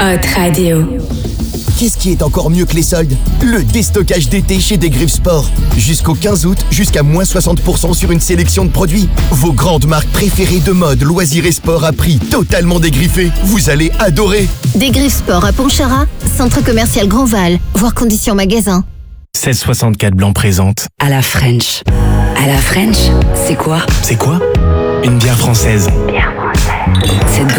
Hot Radio. Qu'est-ce qui est encore mieux que les soldes? Le déstockage d'été chez Des Griffes Sport. Jusqu'au 15 août, jusqu'à moins 60% sur une sélection de produits. Vos grandes marques préférées de mode, loisirs et sport à prix totalement dégriffés. Vous allez adorer. Des Griffes Sport à Pontcharrat, centre commercial Grandval, voir conditions magasin. 1664 Blanc présente. À la French. À la French, c'est quoi? C'est quoi? Une bière française. Cette